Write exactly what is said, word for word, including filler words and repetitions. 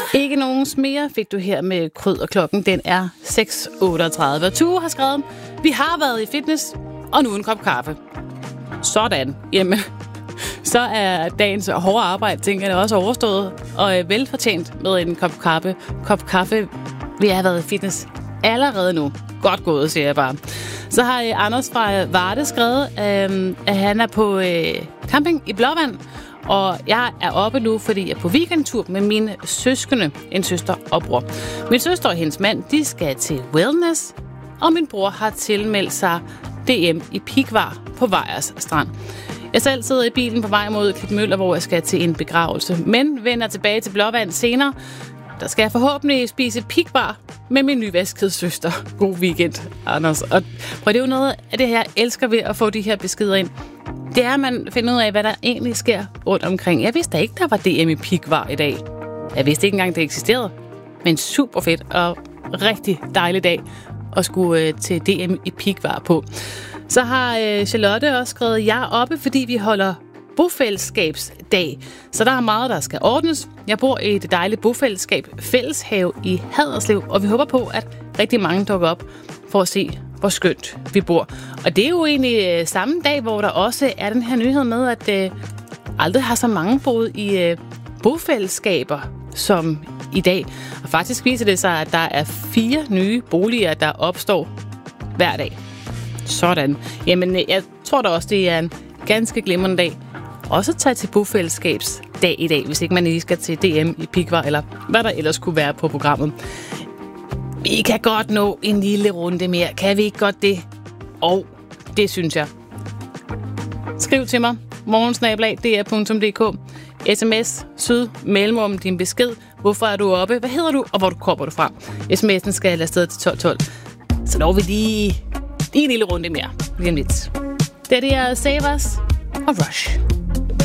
Ikke nogen mere fik du her med Kryd, og klokken den er seks otteogtredive. Tue har skrevet, vi har været i fitness, og nu en kop kaffe. Sådan. Jamen, så er dagens hårde arbejde, tænker jeg, også overstået og velfortjent med en kop kaffe. Kop kaffe, vi har været i fitness allerede nu. Godt gået, siger jeg bare. Så har Anders fra Varde skrevet, øh, at han er på øh, camping i Blåvand, og jeg er oppe nu, fordi jeg er på weekendtur med mine søskende, en søster og bror. Min søster og hendes mand, de skal til wellness, og min bror har tilmeldt sig D M i Pikvar på Vejers Strand. Jeg selv sidder i bilen på vej mod Klitmøller, hvor jeg skal til en begravelse, men vender tilbage til Blåvand senere. Der skal jeg forhåbentlig spise pikbar med min nyvaskede søster. God weekend, Anders. Og prøv, det er jo noget af det her, jeg elsker ved at få de her beskeder ind. Det er, at man finder ud af, hvad der egentlig sker rundt omkring. Jeg vidste da ikke, der var D M i pikvar i dag. Jeg vidste ikke engang, det eksisterede. Men super fedt og rigtig dejlig dag at skulle til D M i pikvar på. Så har Charlotte også skrevet, jeg er oppe, fordi vi holder bofællesskabsdag. Så der er meget, der skal ordnes. Jeg bor i det dejlige bofællesskab Fælleshave i Haderslev, og vi håber på, at rigtig mange dukker op for at se, hvor skønt vi bor. Og det er jo egentlig samme dag, hvor der også er den her nyhed med, at øh, aldrig har så mange boet i øh, bofællesskaber som i dag. Og faktisk viser det sig, at der er fire nye boliger, der opstår hver dag. Sådan. Jamen, jeg tror da også, det er en ganske glimrende dag. Også tage til bofællesskabsdag i dag, hvis ikke man lige skal til D M i Pikvar, eller hvad der ellers kunne være på programmet. Vi kan godt nå en lille runde mere. Kan vi ikke godt det? Og det synes jeg. Skriv til mig. morgensnabel-a d r punktum d k. sms, syd, mellemrum, din besked. Hvorfor er du oppe? Hvad hedder du? Og hvor du kommer du fra? sms'en skal afsted til tolv tolv. Så når vi lige, lige en lille runde mere. Lige om lidt. Det er Save Us og Rush.